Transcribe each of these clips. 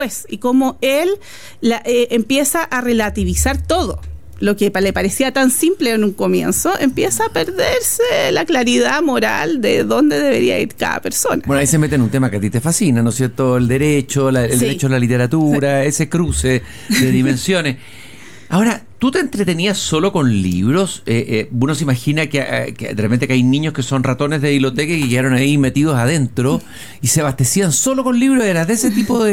y cómo él empieza a relativizar todo. Lo que le parecía tan simple en un comienzo, empieza a perderse la claridad moral de dónde debería ir cada persona. Bueno, ahí se mete en un tema que a ti te fascina, ¿no es cierto? El derecho, el derecho a la literatura, ese cruce de dimensiones. Ahora, ¿tú te entretenías solo con libros? Uno se imagina que de repente que hay niños que son ratones de biblioteca y quedaron ahí metidos adentro y se abastecían solo con libros. ¿Eras de ese tipo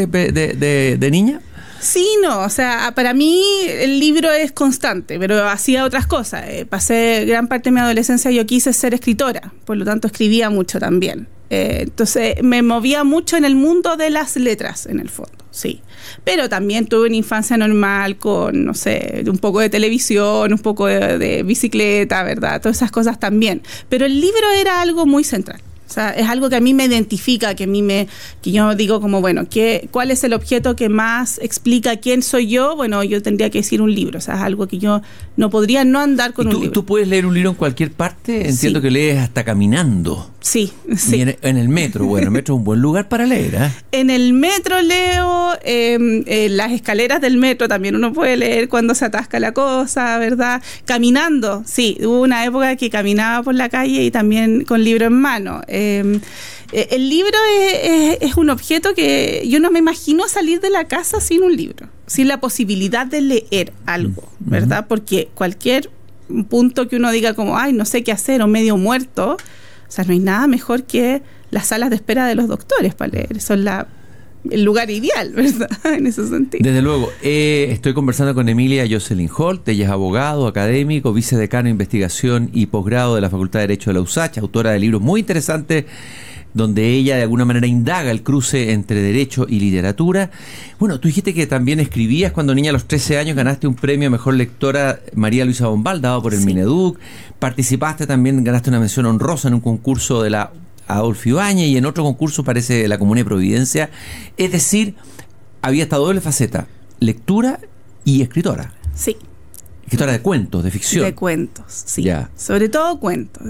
de niña? Sí, no, o sea, para mí el libro es constante, pero hacía otras cosas. Pasé gran parte de mi adolescencia, yo quise ser escritora, por lo tanto escribía mucho también. Entonces me movía mucho en el mundo de las letras, en el fondo, sí. Pero también tuve una infancia normal con, no sé, un poco de televisión, un poco de bicicleta, ¿verdad? Todas esas cosas también. Pero el libro era algo muy central. O sea, es algo que a mí me identifica, que yo digo como, bueno, ¿cuál es el objeto que más explica quién soy yo? Bueno, yo tendría que decir un libro. O sea, es algo que yo no podría no andar con un libro. ¿Tú puedes leer un libro en cualquier parte? Entiendo que lees hasta caminando. Sí. Y en el metro, bueno, el metro es un buen lugar para leer, ¿eh? En el metro leo, las escaleras del metro también uno puede leer cuando se atasca la cosa, ¿verdad? Caminando, sí, hubo una época que caminaba por la calle y también con libro en mano. El libro es un objeto que yo no me imagino salir de la casa sin un libro, sin la posibilidad de leer algo, ¿verdad? Porque cualquier punto que uno diga como, ay, no sé qué hacer o medio muerto, o sea, no hay nada mejor que las salas de espera de los doctores para leer. Eso es el lugar ideal, ¿verdad? En ese sentido. Desde luego. Estoy conversando con Emilia Jocelyn Holt. Ella es abogado, académico, vicedecano de investigación y posgrado de la Facultad de Derecho de la USACH, autora de libros muy interesantes donde ella de alguna manera indaga el cruce entre derecho y literatura. Bueno, tú dijiste que también escribías cuando niña, a los 13 años ganaste un premio a Mejor Lectora María Luisa Bombal, dado por el Mineduc. Participaste también, ganaste una mención honrosa en un concurso de la Adolfo Ibáñez y en otro concurso parece de la Comuna de Providencia. Es decir, había esta doble faceta, lectura y escritora. Sí. Escritora de cuentos, de ficción. De cuentos, sí. Ya. Sobre todo cuentos.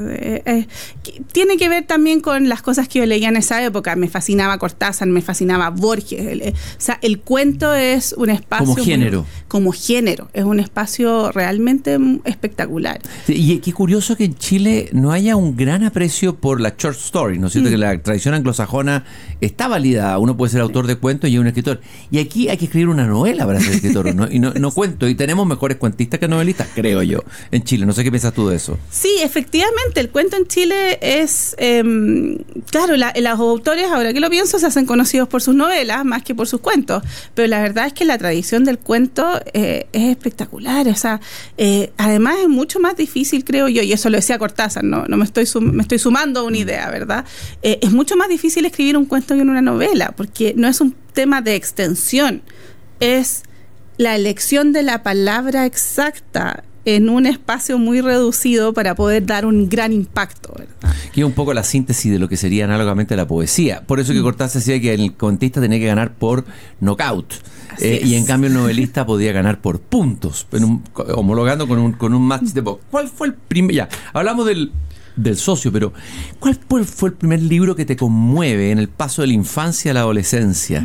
Tiene que ver también con las cosas que yo leía en esa época. Me fascinaba Cortázar, me fascinaba Borges. O sea, el cuento es un espacio... Como género. Como género. Es un espacio realmente espectacular. Y qué curioso que en Chile no haya un gran aprecio por la short story, ¿no es cierto? Que la tradición anglosajona está validada. Uno puede ser autor de cuentos y un escritor. Y aquí hay que escribir una novela para ser escritor, ¿no? Y no cuento. Y tenemos mejores cuentistas que novelistas, creo yo, en Chile. No sé qué piensas tú de eso. Sí, efectivamente, el cuento en Chile es... claro, los autores, ahora que lo pienso, se hacen conocidos por sus novelas más que por sus cuentos. Pero la verdad es que la tradición del cuento es espectacular. O sea, además es mucho más difícil, creo yo, y eso lo decía Cortázar, no me estoy sumando a una idea, ¿verdad? Es mucho más difícil escribir un cuento que una novela, porque no es un tema de extensión, es la elección de la palabra exacta en un espacio muy reducido para poder dar un gran impacto, ¿verdad? Que es un poco la síntesis de lo que sería análogamente la poesía. Por eso que Cortázar decía que el cuentista tenía que ganar por knockout. Y en cambio el novelista podía ganar por puntos, homologando con un match de box. ¿Cuál fue el primer? Ya, hablamos del socio, pero ¿cuál fue el primer libro que te conmueve en el paso de la infancia a la adolescencia?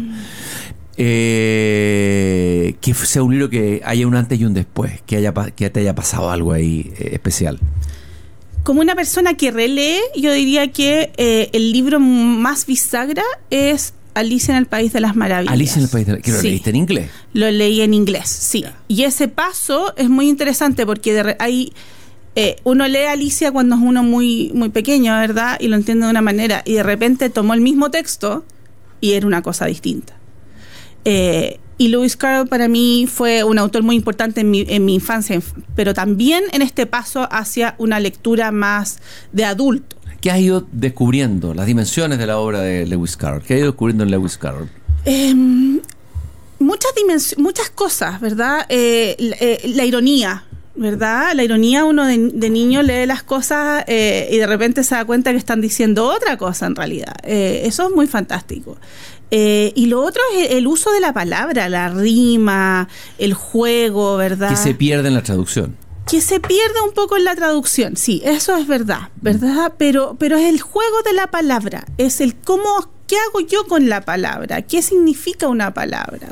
Que sea un libro que haya un antes y un después, que te haya pasado algo ahí especial. Como una persona que relee, yo diría que el libro más bisagra es Alicia en el País de las Maravillas. Alicia en el País de las Maravillas. ¿Que lo leíste en inglés? Lo leí en inglés, sí. Yeah. Y ese paso es muy interesante porque uno lee Alicia cuando es uno muy, muy pequeño, ¿verdad? Y lo entiende de una manera. Y de repente tomó el mismo texto y era una cosa distinta. Y Lewis Carroll para mí fue un autor muy importante en mi infancia, pero también en este paso hacia una lectura más de adulto. ¿Qué has ido descubriendo? Las dimensiones de la obra de Lewis Carroll. ¿Qué has ido descubriendo en Lewis Carroll? Muchas cosas, ¿verdad? La ironía, ¿verdad? La ironía, uno de niño lee las cosas y de repente se da cuenta que están diciendo otra cosa en realidad. Eso es muy fantástico. Y lo otro es el uso de la palabra, la rima, el juego, ¿verdad? Que se pierde en la traducción. Que se pierde un poco en la traducción, sí, eso es verdad, ¿verdad? Pero es el juego de la palabra, es el cómo ¿qué hago yo con la palabra? ¿Qué significa una palabra?